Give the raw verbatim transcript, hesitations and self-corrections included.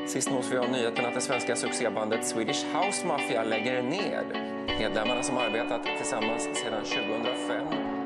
Sist nås vi av nyheten att det svenska succébandet Swedish House Mafia lägger ner. Medlemmarna som arbetat tillsammans sedan tjugohundrafem